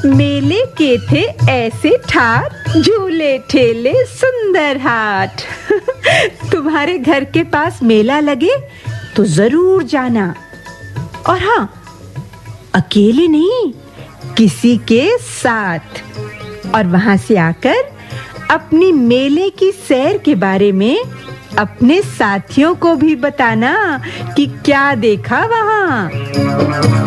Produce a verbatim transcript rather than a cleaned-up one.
मेले के थे ऐसे ठाट, झूले ठेले सुंदर हाट। तुम्हारे घर के पास मेला लगे तो जरूर जाना। और हाँ, अकेले नहीं, किसी के साथ। और वहां से आकर अपनी मेले की सैर के बारे में अपने साथियों को भी बताना कि क्या देखा वहां।